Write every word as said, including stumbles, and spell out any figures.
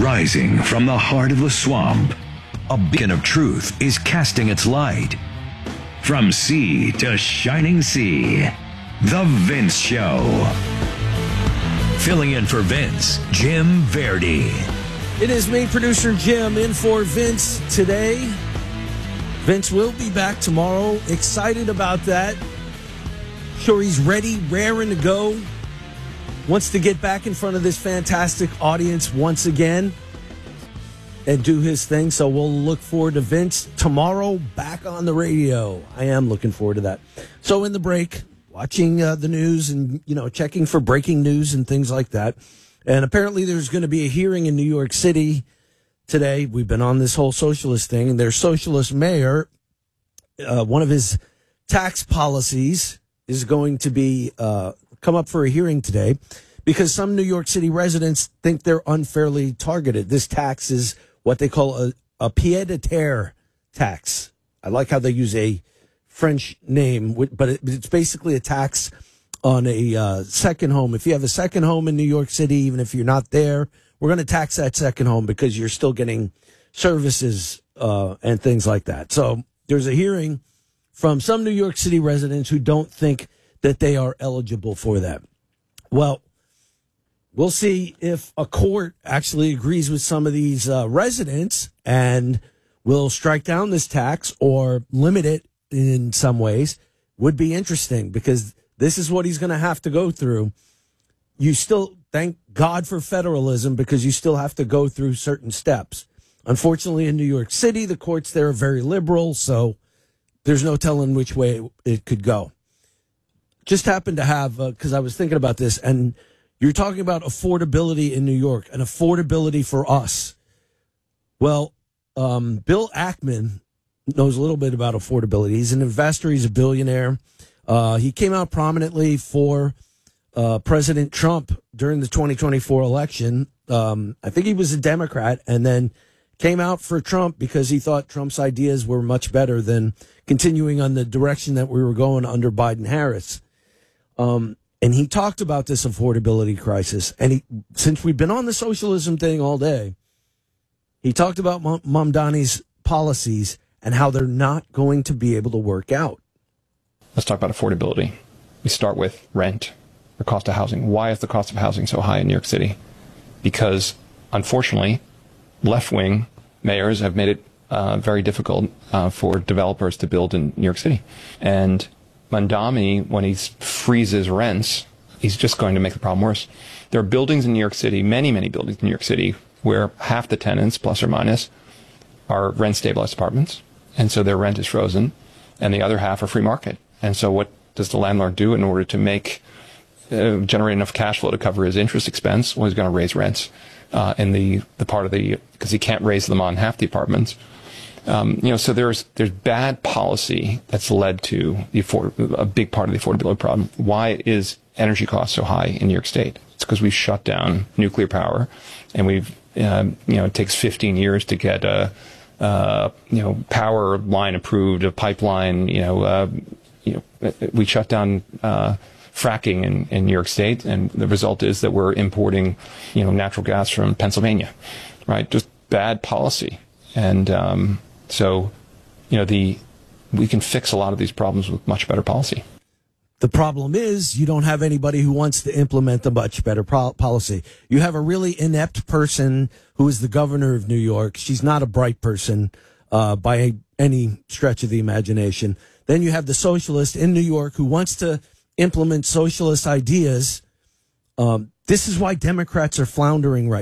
Rising from the heart of the swamp, a beacon of truth is casting its light. From sea to shining sea, The Vince Show. Filling in for Vince, Jim Verdi. It is me, producer Jim, in for Vince today. Vince will be back tomorrow. Excited about that. Sure, he's ready, raring to go. Wants to get back in front of this fantastic audience once again and do his thing. So we'll look forward to Vince tomorrow back on the radio. I am looking forward to that. So in the break, watching uh, the news and, you know, checking for breaking news and things like that. And apparently there's going to be a hearing in New York City today. We've been on this whole socialist thing, and their socialist mayor, uh, one of his tax policies is going to be uh, come up for a hearing today because some New York City residents think they're unfairly targeted. This tax is what they call a, a pied-à-terre tax. I like how they use a French name, but it, it's basically a tax on a uh, second home. If you have a second home in New York City, even if you're not there, we're going to tax that second home because you're still getting services uh, and things like that. So there's a hearing from some New York City residents who don't think that they are eligible for that. Well, we'll see if a court actually agrees with some of these uh, residents and will strike down this tax or limit it in some ways. Would be interesting because this is what he's going to have to go through. You still, thank God for federalism, because you still have to go through certain steps. Unfortunately, in New York City, the courts there are very liberal, so there's no telling which way it could go. Just happened to have, because uh, I was thinking about this, and you're talking about affordability in New York and affordability for us. Well, um, Bill Ackman knows a little bit about affordability. He's an investor. He's a billionaire. Uh, he came out prominently for uh, President Trump during the twenty twenty-four election. Um, I think he was a Democrat and then came out for Trump because he thought Trump's ideas were much better than continuing on the direction that we were going under Biden-Harris. Um, and he talked about this affordability crisis. And he, since we've been on the socialism thing all day, he talked about Mamdani's policies and how they're not going to be able to work out. Let's talk about affordability. We start with rent, the cost of housing. Why is the cost of housing so high in New York City? Because, unfortunately, left-wing mayors have made it uh, very difficult uh, for developers to build in New York City. And Mamdani, when he freezes rents, he's just going to make the problem worse. There are buildings in New York City, many, many buildings in New York City, where half the tenants, plus or minus, are rent-stabilized apartments. And so their rent is frozen, and the other half are free market. And so what does the landlord do in order to make, uh, generate enough cash flow to cover his interest expense? Well, he's going to raise rents uh, in the, the part of the, because he can't raise them on half the apartments. Um, you know, so there's there's bad policy that's led to the afford, a big part of the affordability problem. Why is energy costs so high in New York State? It's because we've shut down nuclear power, and we've um, you know it takes fifteen years to get a uh, you know power line approved, a pipeline. You know, uh, you know we shut down uh, fracking in, in New York State, and the result is that we're importing you know natural gas from Pennsylvania, right? Just bad policy, and um, So, you know, the we can fix a lot of these problems with much better policy. The problem is you don't have anybody who wants to implement a much better pro- policy. You have a really inept person who is the governor of New York. She's not a bright person uh, by any stretch of the imagination. Then you have the socialist in New York who wants to implement socialist ideas. Um, this is why Democrats are floundering right